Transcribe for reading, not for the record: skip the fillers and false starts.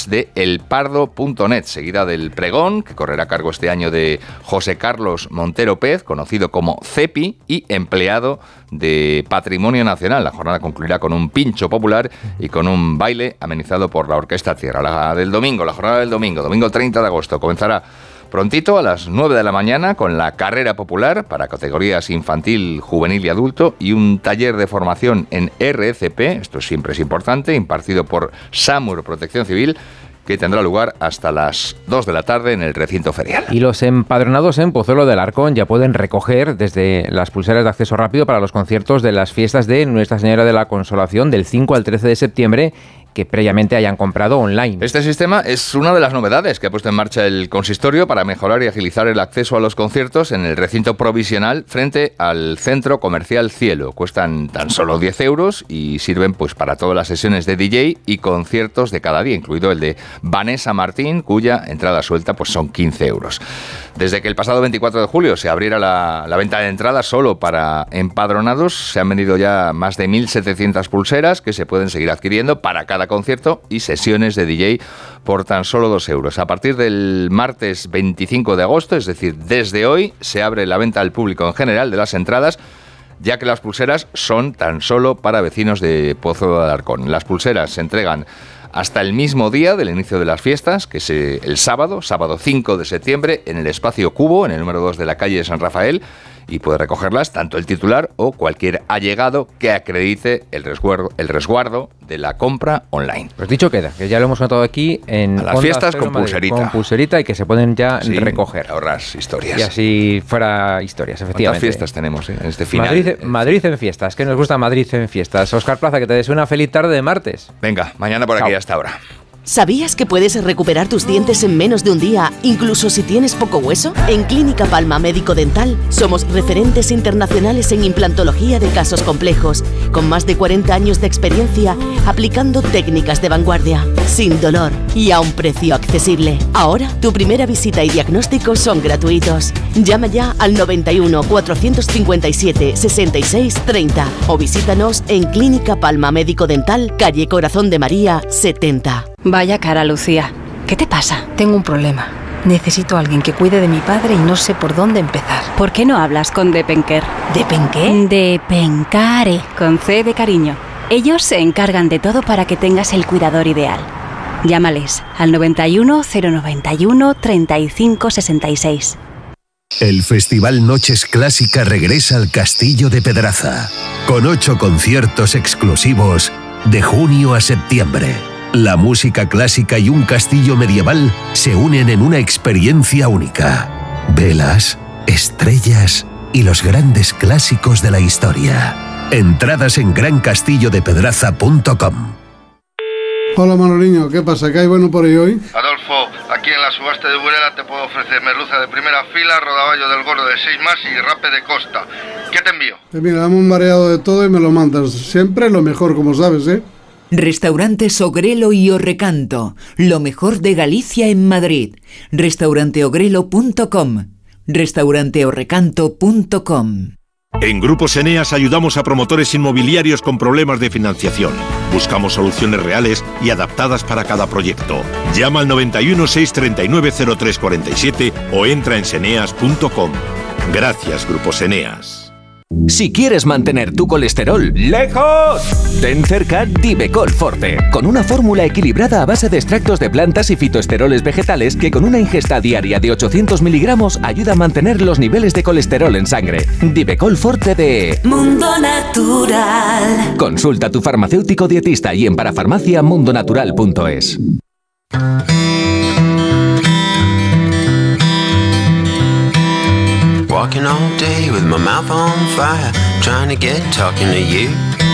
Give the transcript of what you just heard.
es de elpardo.net, seguida del pregón, que correrá a cargo este año de José Carlos Montero Pez, conocido como Cepi y empleado de Patrimonio Nacional. La jornada concluirá con un pincho popular y con un baile amenizado por la Orquesta Tierra. La jornada del domingo 30 de agosto, comenzará prontito a las 9 de la mañana con la carrera popular para categorías infantil, juvenil y adulto y un taller de formación en RCP, esto siempre es importante, impartido por SAMUR Protección Civil, que tendrá lugar hasta las 2 de la tarde en el recinto ferial. Y los empadronados en Pozuelo del Arcón ya pueden recoger desde las pulseras de acceso rápido para los conciertos de las fiestas de Nuestra Señora de la Consolación del 5 al 13 de septiembre, que previamente hayan comprado online. Este sistema es una de las novedades que ha puesto en marcha el consistorio para mejorar y agilizar el acceso a los conciertos en el recinto provisional frente al Centro Comercial Cielo. Cuestan tan solo 10 euros y sirven pues para todas las sesiones de DJ y conciertos de cada día, incluido el de Vanessa Martín, cuya entrada suelta pues son 15 euros. Desde que el pasado 24 de julio se abriera la venta de entradas solo para empadronados, se han vendido ya más de 1.700 pulseras que se pueden seguir adquiriendo para cada concierto y sesiones de DJ por tan solo 2 euros. A partir del martes 25 de agosto, es decir, desde hoy, se abre la venta al público en general de las entradas, ya que las pulseras son tan solo para vecinos de Pozuelo de Alarcón. Las pulseras se entregan hasta el mismo día del inicio de las fiestas, que es el sábado 5 de septiembre, en el Espacio Cubo, en el número 2 de la calle de San Rafael, y puede recogerlas tanto el titular o cualquier allegado que acredite el resguardo de la compra online. Pues dicho queda, que ya lo hemos notado aquí en a las fiestas con pulserita. Con pulserita y que se pueden ya recoger. Ahorras historias. Y así fuera historias, efectivamente. ¿Cuántas fiestas tenemos en este final? Madrid en fiestas, que nos gusta Madrid en fiestas. Óscar Plaza, que te deseo una feliz tarde de martes. Venga, mañana por aquí hasta ahora. ¿Sabías que puedes recuperar tus dientes en menos de un día, incluso si tienes poco hueso? En Clínica Palma Médico Dental somos referentes internacionales en implantología de casos complejos, con más de 40 años de experiencia aplicando técnicas de vanguardia, sin dolor y a un precio accesible. Ahora, tu primera visita y diagnóstico son gratuitos. Llama ya al 91 457 66 30 o visítanos en Clínica Palma Médico Dental, calle Corazón de María 70. Vaya cara, Lucía. ¿Qué te pasa? Tengo un problema. Necesito a alguien que cuide de mi padre y no sé por dónde empezar. ¿Por qué no hablas con Depenker? ¿Depenqué? Depencare, con C de cariño. Ellos se encargan de todo para que tengas el cuidador ideal. Llámales al 91 091 35 66. El Festival Noches Clásica regresa al Castillo de Pedraza, con 8 conciertos exclusivos de junio a septiembre. La música clásica y un castillo medieval se unen en una experiencia única. Velas, estrellas y los grandes clásicos de la historia. Entradas en grancastillodepedraza.com. Hola Manoliño, ¿qué pasa? ¿Qué hay bueno por ahí hoy? Adolfo, aquí en la subasta de Burela te puedo ofrecer merluza de primera fila, rodaballo del gordo de 6 más y rape de costa. ¿Qué te envío? Mira, dame un mareado de todo y me lo mandas. Siempre lo mejor, como sabes, ¿eh? Restaurantes Ogrelo y Orrecanto, lo mejor de Galicia en Madrid. Restauranteogrelo.com, restauranteorrecanto.com. En Grupos Eneas ayudamos a promotores inmobiliarios con problemas de financiación. Buscamos soluciones reales y adaptadas para cada proyecto. Llama al 91 639 0347 o entra en seneas.com. Gracias, Grupos Eneas. Si quieres mantener tu colesterol lejos, ten cerca Divecol Forte, con una fórmula equilibrada a base de extractos de plantas y fitoesteroles vegetales que con una ingesta diaria de 800 miligramos ayuda a mantener los niveles de colesterol en sangre. Divecol Forte de Mundo Natural. Consulta a tu farmacéutico dietista y en parafarmacia mundonatural.es. Walking all day with my mouth on fire, trying to get talking to you.